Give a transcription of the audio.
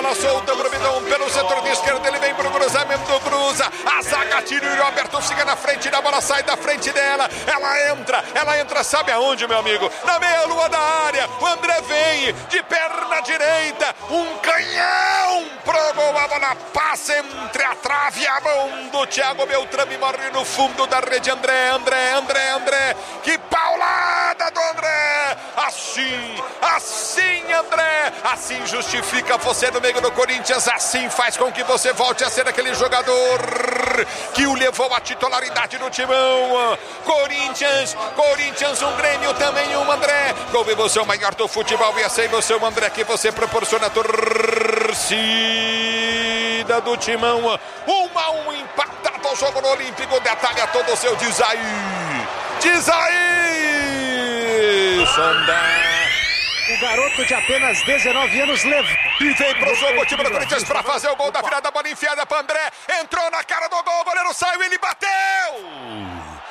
bola solta pro Bidon pelo setor de esquerda, ele vem pro cruzamento, cruza, a zaga tira e o Roberto fica na frente da bola, sai da frente dela, ela entra, sabe aonde, meu amigo? Na meia-lua da área, o André vem de perna direita, um canhão pro gol, a bola passa entre a trave e a mão do Thiago Beltrame, morre no fundo da rede, André, que paulada do André, assim André, assim justifica você no meio do Corinthians, assim faz com que você volte a ser aquele jogador que o levou à titularidade do Timão. Corinthians, um Grêmio também, um André, com emoção maior do futebol, e essa emoção, André, que você proporciona a torcida do Timão. 1-1 empatado o jogo no Olímpico, detalha todo o seu diz aí, Xandá. O garoto de apenas 19 anos levou. E vem pro jogo o time do Corinthians pra fazer o gol da virada, bola enfiada pra André, entrou na cara do gol,